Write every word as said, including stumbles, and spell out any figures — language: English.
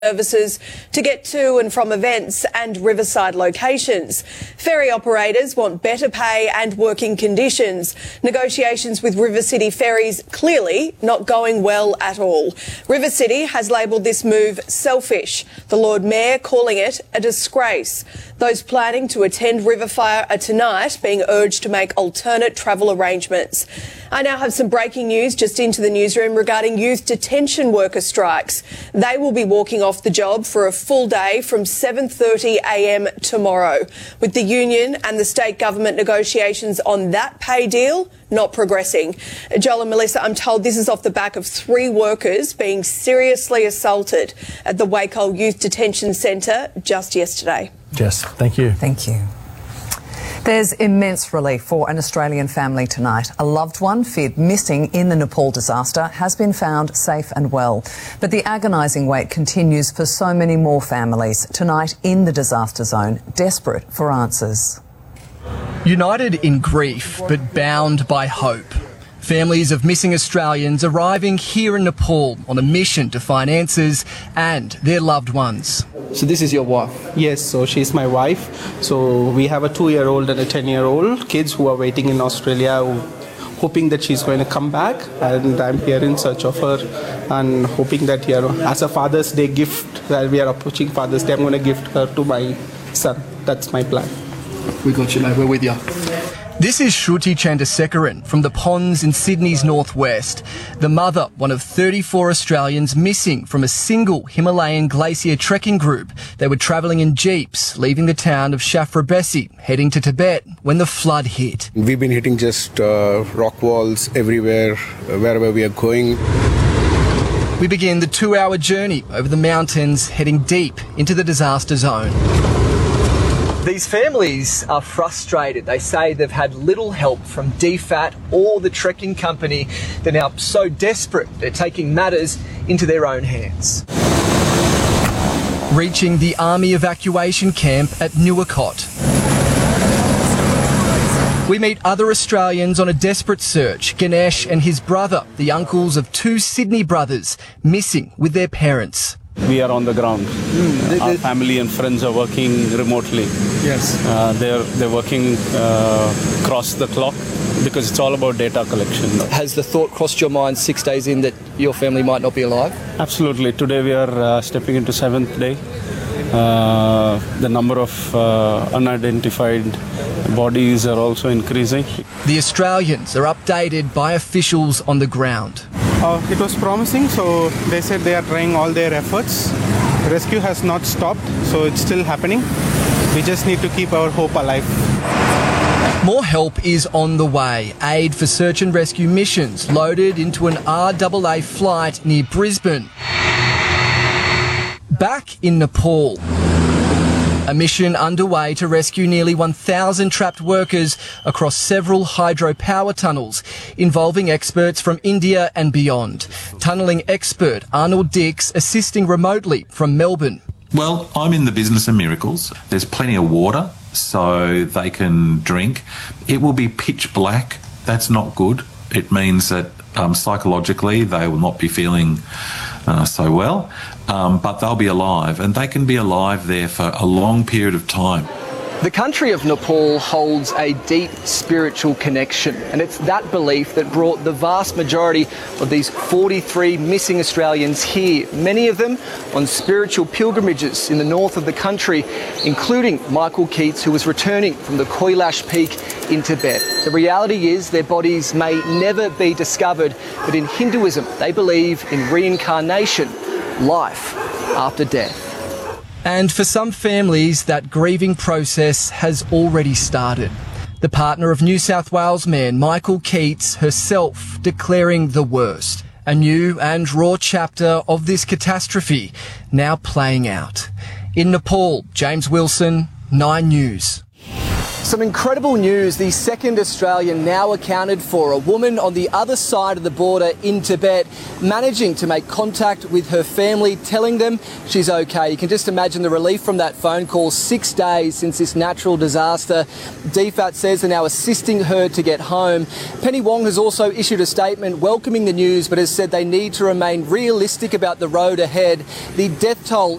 services to get to and from events and riverside locations. Ferry operators want better pay and working conditions. Negotiations with River City Ferries clearly not going well at all. River City has labelled this move selfish, the Lord Mayor calling it a disgrace. Those planning to attend Riverfire are tonight being urged to make alternate travel arrangements. I now have some breaking news just into the newsroom regarding youth detention worker strikes. They will be walking off the job for a full day from seven thirty a m tomorrow, with the union and the state government negotiations on that pay deal not progressing. Joel and Melissa, I'm told this is off the back of three workers being seriously assaulted at the Wacol Youth Detention Centre just yesterday. Jess, thank you. Thank you. There's immense relief for an Australian family tonight. A loved one feared missing in the Nepal disaster has been found safe and well. But the agonising wait continues for so many more families tonight in the disaster zone, desperate for answers. United in grief, but bound by hope. Families of missing Australians arriving here in Nepal on a mission to find answers and their loved ones. So this is your wife? Yes, so she's my wife. So we have a two-year-old and a ten-year-old kids who are waiting in Australia, who, hoping that she's going to come back, and I'm here in search of her and hoping that, you know, as a Father's Day gift, that we are approaching Father's Day, I'm going to gift her to my son. That's my plan. We got you, mate. We're with you. This is Shruti Chandrasekaran from the Ponds in Sydney's northwest. The mother, one of thirty-four Australians missing from a single Himalayan glacier trekking group. They were travelling in jeeps, leaving the town of Shafrabesi, heading to Tibet when the flood hit. We've been hitting just uh, rock walls everywhere, uh, wherever we are going. We begin the two-hour journey over the mountains, heading deep into the disaster zone. These families are frustrated. They say they've had little help from D FAT or the trekking company. They're now so desperate, they're taking matters into their own hands. Reaching the army evacuation camp at Nuwakot. We meet other Australians on a desperate search. Ganesh and his brother, the uncles of two Sydney brothers, missing with their parents. We are on the ground. Mm, Our family and friends are working remotely. Yes. Uh, they're they're working uh, across the clock because it's all about data collection. Has the thought crossed your mind six days in that your family might not be alive? Absolutely. Today we are uh, stepping into seventh day. Uh, the number of uh, unidentified bodies are also increasing. The Australians are updated by officials on the ground. Uh, it was promising, so they said they are trying all their efforts. Rescue has not stopped, so it's still happening. We just need to keep our hope alive. More help is on the way. Aid for search and rescue missions loaded into an R A A flight near Brisbane. Back in Nepal. A mission underway to rescue nearly one thousand trapped workers across several hydropower tunnels, involving experts from India and beyond. Tunnelling expert Arnold Dix assisting remotely from Melbourne. Well, I'm in the business of miracles. There's plenty of water, so they can drink. It will be pitch black. That's not good. It means that um, psychologically they will not be feeling uh, so well. Um, but they'll be alive, and they can be alive there for a long period of time. The country of Nepal holds a deep spiritual connection, and it's that belief that brought the vast majority of these forty-three missing Australians here, many of them on spiritual pilgrimages in the north of the country, including Michael Keats, who was returning from the Kailash Peak in Tibet. The reality is their bodies may never be discovered, but in Hinduism they believe in reincarnation, life after death. And for some families, that grieving process has already started. The partner of New South Wales man Michael Keats herself declaring the worst. A new and raw chapter of this catastrophe now playing out. In Nepal, James Wilson, Nine News. Some incredible news. The second Australian now accounted for, a woman on the other side of the border in Tibet, managing to make contact with her family, telling them she's okay. You can just imagine the relief from that phone call six days since this natural disaster. D F A T says they're now assisting her to get home. Penny Wong has also issued a statement welcoming the news, but has said they need to remain realistic about the road ahead. The death toll